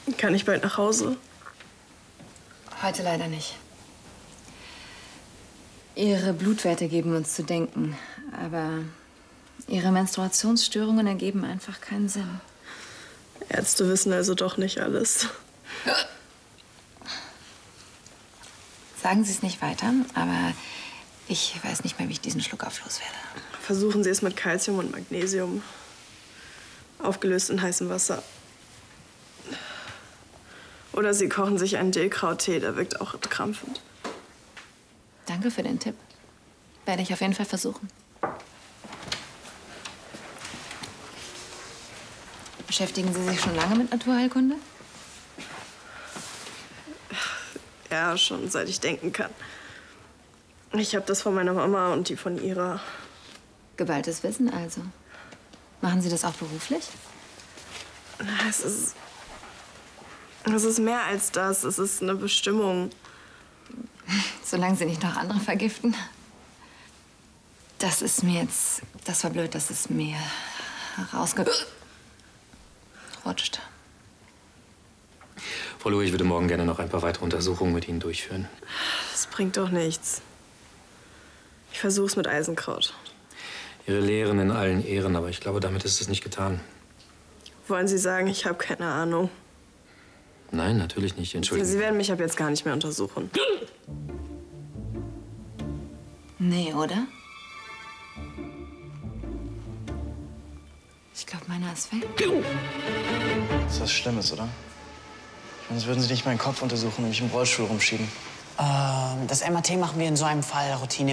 Kann ich bald nach Hause? Heute leider nicht. Ihre Blutwerte geben uns zu denken, aber Ihre Menstruationsstörungen ergeben einfach keinen Sinn. Ärzte wissen also doch nicht alles. Sagen Sie es nicht weiter, aber ich weiß nicht mehr, wie ich diesen Schluck loswerde. Versuchen Sie es mit Calcium und Magnesium. Aufgelöst in heißem Wasser. Oder Sie kochen sich einen Dillkrauttee, der wirkt auch entkrampfend. Danke für den Tipp. Werde ich auf jeden Fall versuchen. Beschäftigen Sie sich schon lange mit Naturheilkunde? Ja, schon seit ich denken kann. Ich habe das von meiner Mama und die von ihrer. Geballtes Wissen also. Machen Sie das auch beruflich? Es ist mehr als das. Es ist eine Bestimmung. Solange Sie nicht noch andere vergiften. Das war blöd, dass es mir rausgerutscht. Frau Louis, ich würde morgen gerne noch ein paar weitere Untersuchungen mit Ihnen durchführen. Das bringt doch nichts. Ich versuch's mit Eisenkraut. Ihre Lehren in allen Ehren, aber ich glaube, damit ist es nicht getan. Wollen Sie sagen, ich habe keine Ahnung? Nein, natürlich nicht. Entschuldigung. Sie werden mich ab jetzt gar nicht mehr untersuchen. Nee, oder? Ich glaube, meiner ist weg. Das ist was Schlimmes, oder? Sonst würden Sie nicht meinen Kopf untersuchen und mich im Rollstuhl rumschieben. Das MRT machen wir in so einem Fall Routine.